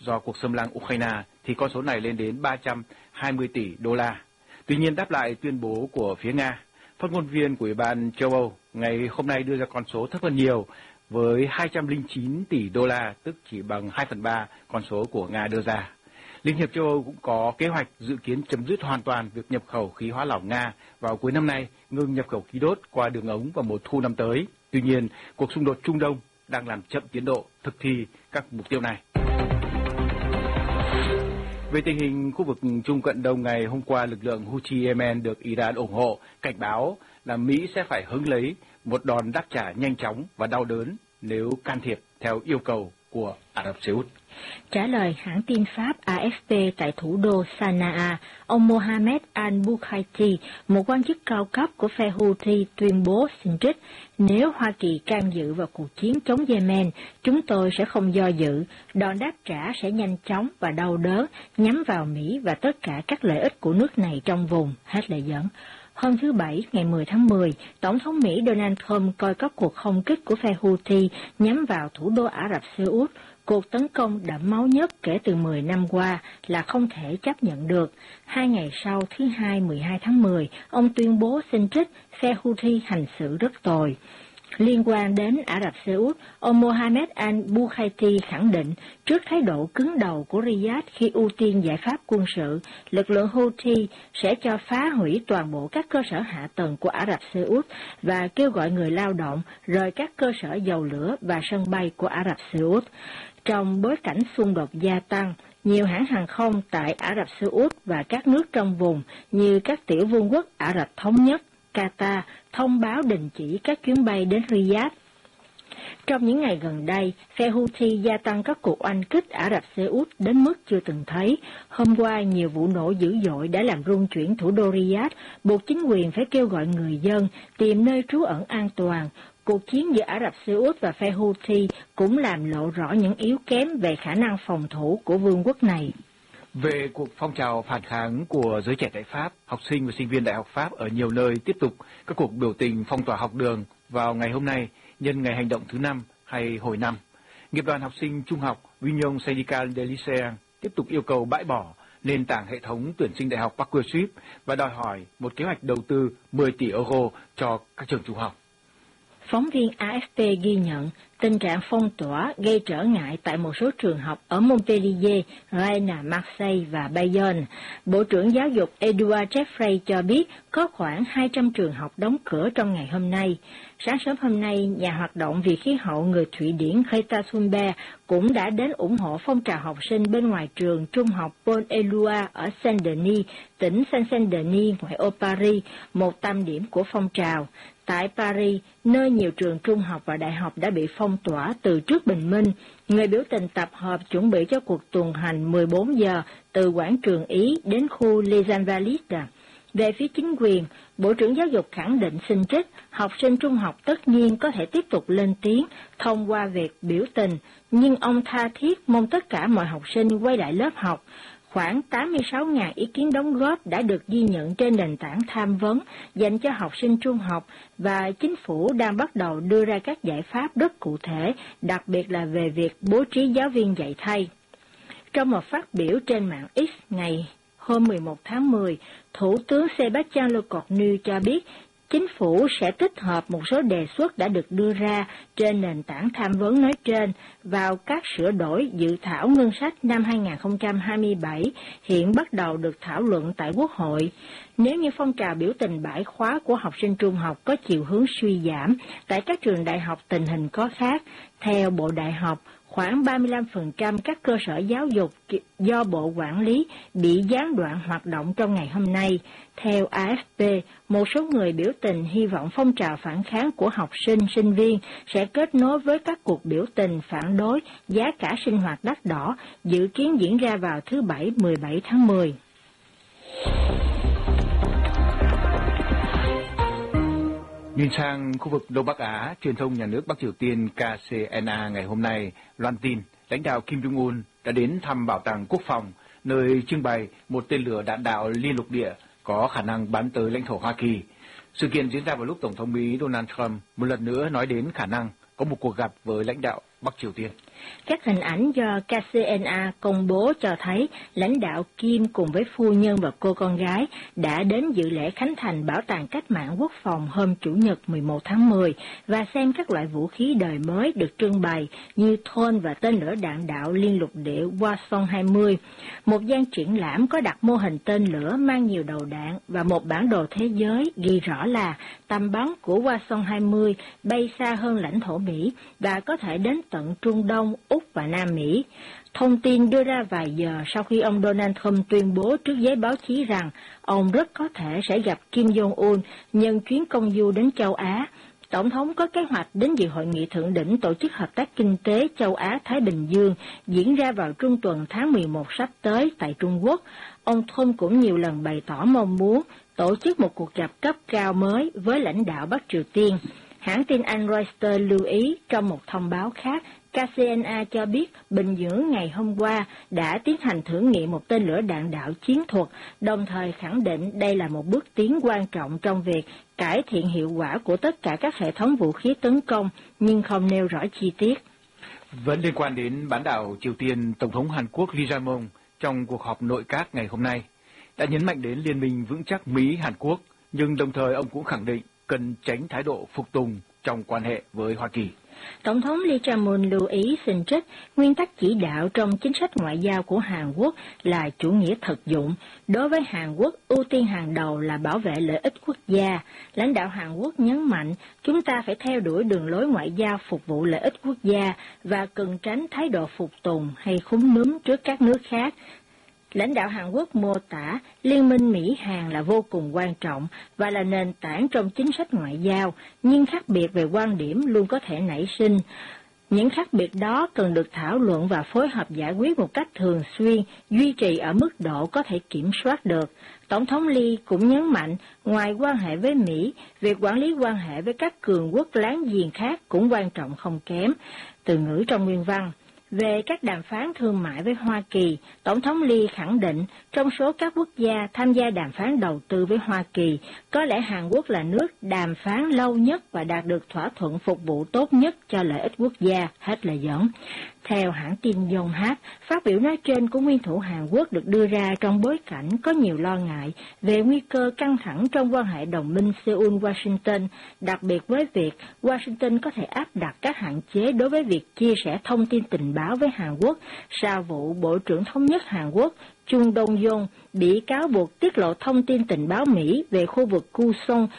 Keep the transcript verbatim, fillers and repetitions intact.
do cuộc xâm lăng Ukraine thì con số này lên đến ba trăm hai mươi tỷ đô la. Tuy nhiên, đáp lại tuyên bố của phía Nga, phát ngôn viên của Ủy ban châu Âu ngày hôm nay đưa ra con số thấp hơn nhiều với hai trăm lẻ chín tỷ đô la, tức chỉ bằng hai phần ba con số của Nga đưa ra. Liên hiệp châu Âu cũng có kế hoạch dự kiến chấm dứt hoàn toàn việc nhập khẩu khí hóa lỏng Nga vào cuối năm nay, ngừng nhập khẩu khí đốt qua đường ống vào mùa thu năm tới. Tuy nhiên, cuộc xung đột Trung Đông đang làm chậm tiến độ thực thi các mục tiêu này. Về tình hình khu vực Trung Cận Đông, ngày hôm qua, lực lượng Houthi Yemen được Iran ủng hộ cảnh báo là Mỹ sẽ phải hứng lấy một đòn đáp trả nhanh chóng và đau đớn nếu can thiệp theo yêu cầu của Ả Rập Xê Út. Trả lời hãng tin Pháp A F P tại thủ đô Sanaa, ông Mohammed al-Bukhaiti, một quan chức cao cấp của phe Houthi, tuyên bố xin trích: nếu Hoa Kỳ can dự vào cuộc chiến chống Yemen, chúng tôi sẽ không do dự, đòn đáp trả sẽ nhanh chóng và đau đớn, nhắm vào Mỹ và tất cả các lợi ích của nước này trong vùng, hết lời dẫn. Hôm thứ Bảy, ngày mười tháng mười, Tổng thống Mỹ Donald Trump coi các cuộc không kích của phe Houthi nhắm vào thủ đô Ả Rập Xê Út, cuộc tấn công đẫm máu nhất kể từ mười năm qua, là không thể chấp nhận được. Hai ngày sau, thứ Hai mười hai tháng mười, ông tuyên bố xin trích: phe Houthi hành xử rất tồi. Liên quan đến Ả Rập Xê Út, ông Mohammed al-Bukhaiti khẳng định trước thái độ cứng đầu của Riyadh khi ưu tiên giải pháp quân sự, lực lượng Houthi sẽ cho phá hủy toàn bộ các cơ sở hạ tầng của Ả Rập Xê Út và kêu gọi người lao động rời các cơ sở dầu lửa và sân bay của Ả Rập Xê Út. Trong bối cảnh xung đột gia tăng, nhiều hãng hàng không tại Ả Rập Xê Út và các nước trong vùng như các tiểu vương quốc Ả Rập Thống Nhất, Qatar thông báo đình chỉ các chuyến bay đến Riyadh. Trong những ngày gần đây, phe Houthi gia tăng các cuộc oanh kích Ả Rập Xê Út đến mức chưa từng thấy. Hôm qua, nhiều vụ nổ dữ dội đã làm rung chuyển thủ đô Riyadh, buộc chính quyền phải kêu gọi người dân tìm nơi trú ẩn an toàn. Cuộc chiến giữa Ả Rập Xê Út và phe Houthi cũng làm lộ rõ những yếu kém về khả năng phòng thủ của vương quốc này. Về cuộc phong trào phản kháng của giới trẻ tại Pháp, học sinh và sinh viên Đại học Pháp ở nhiều nơi tiếp tục các cuộc biểu tình phong tỏa học đường vào ngày hôm nay nhân ngày hành động thứ năm hay hồi năm. Nghiệp đoàn học sinh trung học Union Syndicale des Lycéens tiếp tục yêu cầu bãi bỏ nền tảng hệ thống tuyển sinh đại học Parcoursup và đòi hỏi một kế hoạch đầu tư mười tỷ euro cho các trường trung học. Phóng viên A F P ghi nhận tình trạng phong tỏa gây trở ngại tại một số trường học ở Montpellier, Rennes, Marseille và Bayonne. Bộ trưởng Giáo dục Edouard Jeffrey cho biết có khoảng hai trăm trường học đóng cửa trong ngày hôm nay. Sáng sớm hôm nay, nhà hoạt động vì khí hậu người Thụy Điển Greta Thunberg cũng đã đến ủng hộ phong trào học sinh bên ngoài trường trung học Paul Éluard ở Saint-Denis, tỉnh Seine-Saint-Denis, ngoại ô Paris, một tâm điểm của phong trào. Tại Paris, nơi nhiều trường trung học và đại học đã bị phong tỏa từ trước bình minh, người biểu tình tập hợp chuẩn bị cho cuộc tuần hành mười bốn giờ từ quảng trường Ý đến khu Les Invalides. Về phía chính quyền, Bộ trưởng Giáo dục khẳng định xin trích, học sinh trung học tất nhiên có thể tiếp tục lên tiếng thông qua việc biểu tình, nhưng ông tha thiết mong tất cả mọi học sinh quay lại lớp học. Khoảng tám mươi sáu nghìn ý kiến đóng góp đã được ghi nhận trên nền tảng tham vấn dành cho học sinh trung học và chính phủ đang bắt đầu đưa ra các giải pháp rất cụ thể, đặc biệt là về việc bố trí giáo viên dạy thay. Trong một phát biểu trên mạng X ngày hôm mười một tháng mười, Thủ tướng Sébastien Lecornu cho biết chính phủ sẽ tích hợp một số đề xuất đã được đưa ra trên nền tảng tham vấn nói trên vào các sửa đổi dự thảo ngân sách năm hai nghìn không trăm hai mươi bảy hiện bắt đầu được thảo luận tại Quốc hội. Nếu như phong trào biểu tình bãi khóa của học sinh trung học có chiều hướng suy giảm, tại các trường đại học tình hình có khác. Theo Bộ Đại học, khoảng ba mươi lăm phần trăm các cơ sở giáo dục do Bộ quản lý bị gián đoạn hoạt động trong ngày hôm nay. Theo A F P, một số người biểu tình hy vọng phong trào phản kháng của học sinh, sinh viên sẽ kết nối với các cuộc biểu tình phản đối giá cả sinh hoạt đắt đỏ, dự kiến diễn ra vào thứ Bảy mười bảy tháng mười. Nhìn sang khu vực Đông Bắc Á, truyền thông nhà nước Bắc Triều Tiên K C N A ngày hôm nay loan tin lãnh đạo Kim Jong-un đã đến thăm Bảo tàng Quốc phòng, nơi trưng bày một tên lửa đạn đạo liên lục địa có khả năng bắn tới lãnh thổ Hoa Kỳ. Sự kiện diễn ra vào lúc Tổng thống Mỹ Donald Trump một lần nữa nói đến khả năng có một cuộc gặp với lãnh đạo Bắc Triều Tiên. Các hình ảnh do ca xê en a công bố cho thấy lãnh đạo Kim cùng với phu nhân và cô con gái đã đến dự lễ khánh thành Bảo tàng Cách mạng Quốc phòng hôm Chủ nhật mười một tháng mười và xem các loại vũ khí đời mới được trưng bày như thôn và tên lửa đạn đạo liên lục địa Hwasong hai mươi. Một gian triển lãm có đặt mô hình tên lửa mang nhiều đầu đạn và một bản đồ thế giới ghi rõ là tầm bắn của Hwasong hai mươi bay xa hơn lãnh thổ Mỹ và có thể đến tận Trung Đông, Úc và Nam Mỹ. Thông tin đưa ra vài giờ sau khi ông Donald Trump tuyên bố trước giới báo chí rằng ông rất có thể sẽ gặp Kim Jong-un nhân chuyến công du đến châu Á. Tổng thống có kế hoạch đến dự hội nghị thượng đỉnh Tổ chức Hợp tác Kinh tế Châu Á-Thái Bình Dương diễn ra vào trung tuần tháng mười một sắp tới tại Trung Quốc. Ông Trump cũng nhiều lần bày tỏ mong muốn tổ chức một cuộc gặp cấp cao mới với lãnh đạo Bắc Triều Tiên. Hãng tin Anh Reuters lưu ý trong một thông báo khác, ca xê en a cho biết Bình Nhưỡng ngày hôm qua đã tiến hành thử nghiệm một tên lửa đạn đạo chiến thuật, đồng thời khẳng định đây là một bước tiến quan trọng trong việc cải thiện hiệu quả của tất cả các hệ thống vũ khí tấn công, nhưng không nêu rõ chi tiết. Vẫn liên quan đến bán đảo Triều Tiên, Tổng thống Hàn Quốc Lee Jae-myung trong cuộc họp nội các ngày hôm nay đã nhấn mạnh đến liên minh vững chắc Mỹ-Hàn Quốc, nhưng đồng thời ông cũng khẳng định cần tránh thái độ phục tùng trong quan hệ với Hoa Kỳ. Tổng thống Lee Jae-myung lưu ý xin trích, nguyên tắc chỉ đạo trong chính sách ngoại giao của Hàn Quốc là chủ nghĩa thực dụng. Đối với Hàn Quốc, ưu tiên hàng đầu là bảo vệ lợi ích quốc gia. Lãnh đạo Hàn Quốc nhấn mạnh, chúng ta phải theo đuổi đường lối ngoại giao phục vụ lợi ích quốc gia và cần tránh thái độ phục tùng hay khúm núm trước các nước khác. Lãnh đạo Hàn Quốc mô tả liên minh Mỹ-Hàn là vô cùng quan trọng và là nền tảng trong chính sách ngoại giao, nhưng khác biệt về quan điểm luôn có thể nảy sinh. Những khác biệt đó cần được thảo luận và phối hợp giải quyết một cách thường xuyên, duy trì ở mức độ có thể kiểm soát được. Tổng thống Lee cũng nhấn mạnh, ngoài quan hệ với Mỹ, việc quản lý quan hệ với các cường quốc láng giềng khác cũng quan trọng không kém. Từ ngữ trong nguyên văn. Về các đàm phán thương mại với Hoa Kỳ, Tổng thống Lee khẳng định trong số các quốc gia tham gia đàm phán đầu tư với Hoa Kỳ, có lẽ Hàn Quốc là nước đàm phán lâu nhất và đạt được thỏa thuận phục vụ tốt nhất cho lợi ích quốc gia, hết lời dẫn. Theo hãng tin Yonhap, phát biểu nói trên của nguyên thủ Hàn Quốc được đưa ra trong bối cảnh có nhiều lo ngại về nguy cơ căng thẳng trong quan hệ đồng minh Seoul-Washington, đặc biệt với việc Washington có thể áp đặt các hạn chế đối với việc chia sẻ thông tin tình báo với Hàn Quốc sau vụ Bộ trưởng Thống nhất Hàn Quốc Chung Dong-yong bị cáo buộc tiết lộ thông tin tình báo Mỹ về khu vực Kusong